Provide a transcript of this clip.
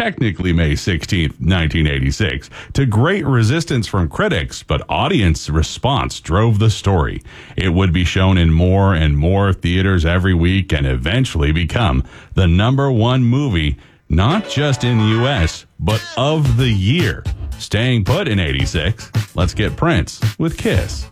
technically May 16th, 1986, to great resistance from critics, but audience response drove the story. It would be shown in more and more theaters every week and eventually become the #1 movie, not just in the U.S., but of the year. Staying put in 86, let's get Prince with Kiss.